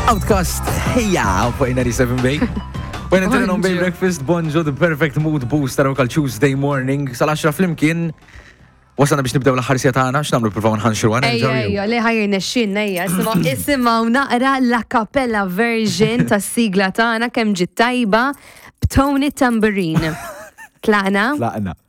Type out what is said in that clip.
Outcast, yeah, fuq 97 Bay. When I turn on Bay Breakfast, Bonjo, the perfect mood booster u Tuesday morning. Sal-10 flimkien, wasalna biex nibdew l-ħarsija tagħna, x'nagħmlu nippruvaw nħanxu għana. Ejja, li ħajrna x'inna isimgħu naqra la cappella version tas-sigla tagħna kemm ġiet tajba b'Tony Tambourine. Tlaqna? Tlaqna.